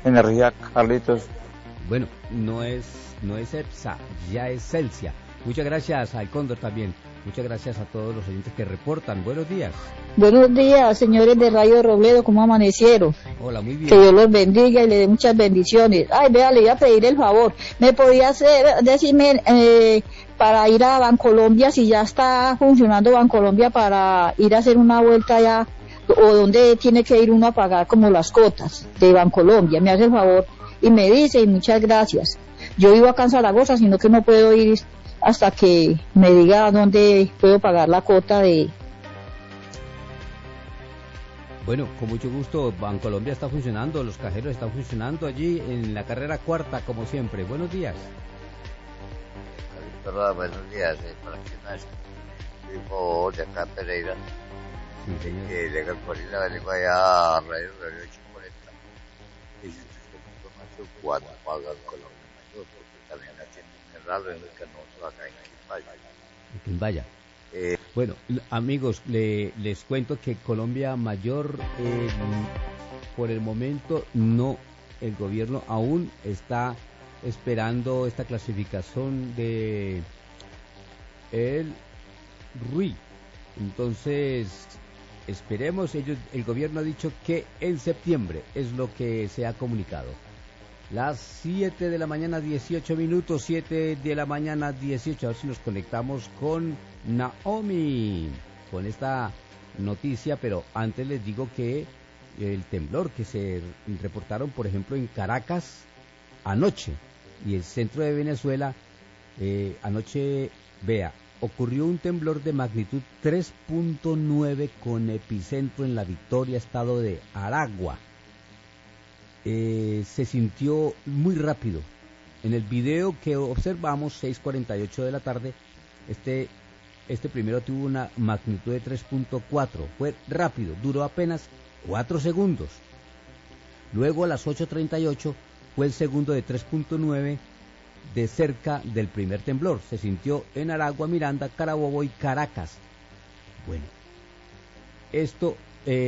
energía, Carlitos. Bueno, no es EPSA, ya es Celsia. Muchas gracias al Cóndor también. Muchas gracias a todos los oyentes que reportan. Buenos días. Buenos días, señores de Radio Robledo, ¿cómo amanecieron? Hola, muy bien. Que Dios los bendiga y le dé muchas bendiciones. Ay, vea, le iba a pedir el favor. ¿Me podía decirme para ir a Bancolombia, si ya está funcionando Bancolombia, para ir a hacer una vuelta allá, o dónde tiene que ir uno a pagar como las cuotas de Bancolombia? Me hace el favor y me dice, y muchas gracias. Yo vivo acá en Zaragoza, sino que no puedo ir hasta que me diga dónde puedo pagar la cuota de... Bueno, con mucho gusto. Bancolombia está funcionando, los cajeros están funcionando allí en la carrera cuarta, como siempre. Buenos días. Buenos días, para quienes vivo de acá en Pereira. Sí, señor. De Galpolina venimos allá a Radio 840. Y si usted información, ¿cuándo pagan Colombia Mayor? Porque también atienden raro en el que nosotros acá en Quimbaya. En Quimbaya. Bueno, amigos, les cuento que Colombia Mayor, por el momento, no, el gobierno aún está esperando esta clasificación de el RUI. Entonces, esperemos, el gobierno ha dicho que en septiembre es lo que se ha comunicado. Las 7 de la mañana 18 minutos, 7 de la mañana 18, a ver si nos conectamos con Naomi, con esta noticia, pero antes les digo que el temblor que se reportaron, por ejemplo, en Caracas anoche, y el centro de Venezuela, anoche, vea, ocurrió un temblor de magnitud 3.9 con epicentro en La Victoria, estado de Aragua. Se sintió muy rápido. En el video que observamos, 6:48 de la tarde, este primero tuvo una magnitud de 3.4. Fue rápido, duró apenas 4 segundos. Luego a las 8:38 fue el segundo de 3.9 de cerca del primer temblor. Se sintió en Aragua, Miranda, Carabobo y Caracas. Bueno, esto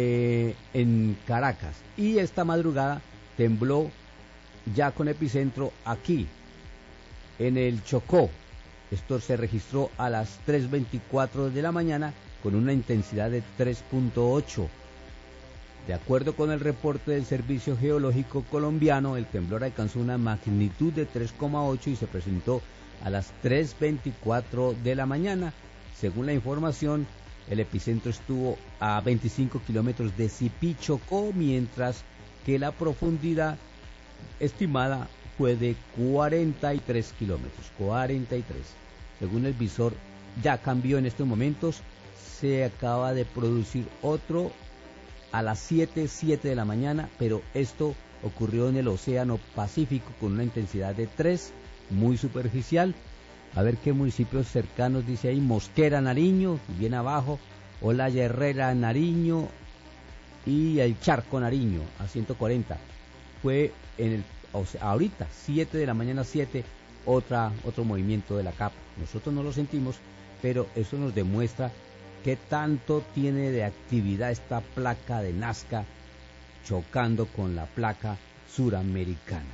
en Caracas. Y esta madrugada tembló ya con epicentro aquí, en el Chocó. Esto se registró a las 3:24 de la mañana con una intensidad de 3.8. De acuerdo con el reporte del Servicio Geológico Colombiano, el temblor alcanzó una magnitud de 3,8 y se presentó a las 3:24 de la mañana. Según la información, el epicentro estuvo a 25 kilómetros de Sipí, Chocó, mientras que la profundidad estimada fue de 43 kilómetros, 43. Según el visor, ya cambió en estos momentos, se acaba de producir otro a las 7 de la mañana, pero esto ocurrió en el Océano Pacífico con una intensidad de 3, muy superficial. A ver qué municipios cercanos dice ahí: Mosquera, Nariño, bien abajo, Olaya, Herrera, Nariño, y el Charco, Nariño, a 140. Fue ahorita, 7 de la mañana, 7, otro movimiento de la capa. Nosotros no lo sentimos, pero eso nos demuestra qué tanto tiene de actividad esta placa de Nazca chocando con la placa suramericana.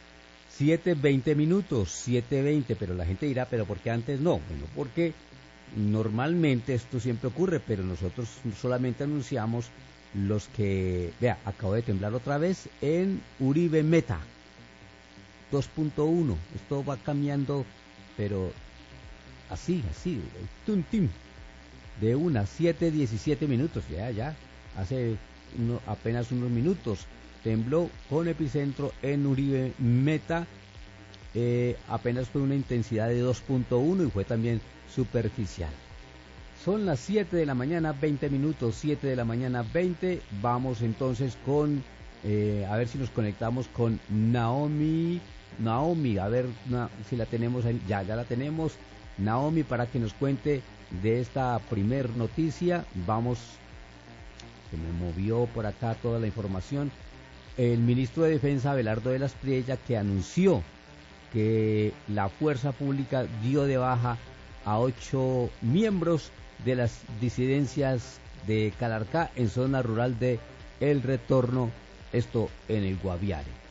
7:20 minutos, 7:20, pero la gente dirá, ¿pero por qué antes no? Bueno, porque normalmente esto siempre ocurre, pero nosotros solamente anunciamos los que... Vea, acabo de temblar otra vez en Uribe Meta, 2.1. Esto va cambiando, pero así, tum, de 7:17 minutos, ya, hace apenas unos minutos, tembló con epicentro en Uribe Meta, apenas fue una intensidad de 2.1 y fue también superficial. Son las 7 de la mañana, 20 minutos, 7 de la mañana, 20. Vamos entonces con, a ver si nos conectamos con Naomi, a ver si la tenemos ahí. Ya la tenemos, Naomi, para que nos cuente de esta primer noticia. Vamos, se me movió por acá toda la información. El ministro de Defensa, Abelardo de las Priella, que anunció que la fuerza pública dio de baja a 8 miembros de las disidencias de Calarcá en zona rural de El Retorno, esto en el Guaviare.